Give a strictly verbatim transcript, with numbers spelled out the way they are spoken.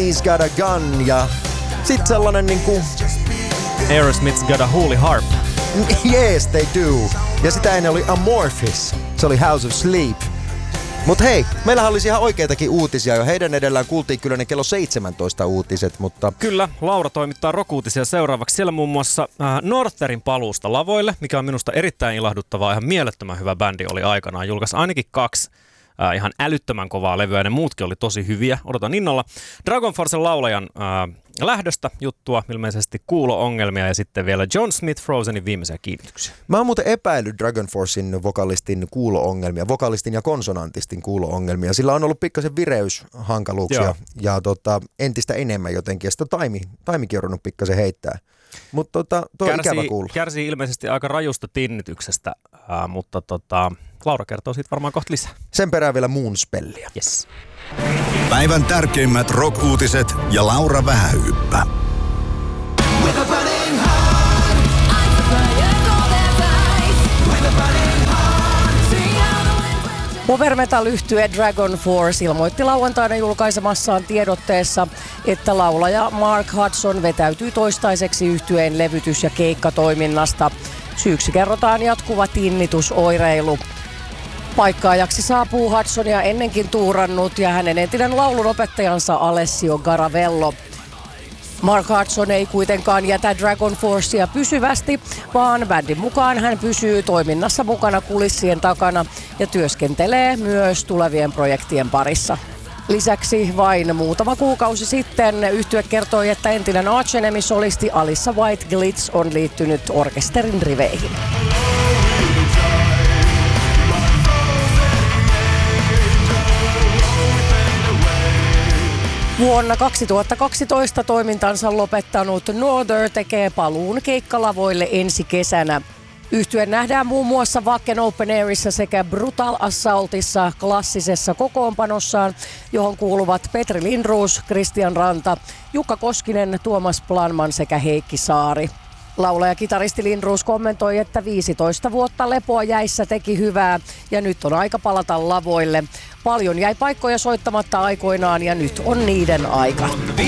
He's Got a Gun ja sit sellainen niinku... Aerosmith's Got a Holy Harp. Yes, they do. Ja sitä ennen oli Amorphis. Se oli House of Sleep. Mut hei, meillähän olisi ihan oikeitakin uutisia jo. Heidän edellään kuultiin kyllä ne kello seitsemäntoista uutiset, mutta... Kyllä, Laura toimittaa rock-uutisia seuraavaksi. Siellä muun muassa äh, Northerin paluusta lavoille, mikä on minusta erittäin ilahduttavaa. Ihan mielettömän hyvä bändi oli aikanaan. Julkaisi ainakin kaksi äh, ihan älyttömän kovaa levyä. Ne muutkin oli tosi hyviä. Odotan innolla. Dragon Forcen laulajan äh, lähdöstä juttua, ilmeisesti kuulo-ongelmia ja sitten vielä John Smith Frozenin viimeisiä kiinnityksiä. Mä oon muuten epäillyt Dragon Forcein vokalistin kuulo-ongelmia, vokalistin ja konsonantistin kuulo-ongelmia. Sillä on ollut pikkasen vireyshankaluuksia Joo. ja tota, entistä enemmän jotenkin. Ja sitä taimi, taimikin on ruvennut pikkasen heittää. Mutta tota, toi on ikävä kuulla. Kärsii ilmeisesti aika rajusta tinnityksestä, äh, mutta tota, Laura kertoo siitä varmaan kohta lisää. Sen perään vielä Moonspellia. Yes. Päivän tärkeimmät rock-uutiset ja Laura Vähähyyppä. Power metal-yhtye Dragon Force ilmoitti lauantaina julkaisemassaan tiedotteessa, että laulaja Mark Hudson vetäytyy toistaiseksi yhtyeen levytys- ja keikkatoiminnasta. Syyksi kerrotaan jatkuva tinnitusoireilu. Paikkaajaksi saapuu Hudsonia ennenkin tuurannut ja hänen entinen laulunopettajansa Alessio Garavello. Mark Hudson ei kuitenkaan jätä Dragon Forcea pysyvästi, vaan bändin mukaan hän pysyy toiminnassa mukana kulissien takana ja työskentelee myös tulevien projektien parissa. Lisäksi vain muutama kuukausi sitten yhtye kertoi, että entinen Arch Enemy-solisti Alissa White Glitz on liittynyt orkesterin riveihin. Vuonna kaksituhattakaksitoista toimintansa lopettanut Norther tekee paluun keikkalavoille ensi kesänä. Yhtye nähdään muun muassa Wacken Open Airissa sekä Brutal Assaultissa klassisessa kokoonpanossaan, johon kuuluvat Petri Lindroos, Christian Ranta, Jukka Koskinen, Tuomas Planman sekä Heikki Saari. Laulaja-kitaristi Lindroos kommentoi, että viisitoista vuotta lepoa jäissä teki hyvää ja nyt on aika palata lavoille. Paljon jäi paikkoja soittamatta aikoinaan ja nyt on niiden aika.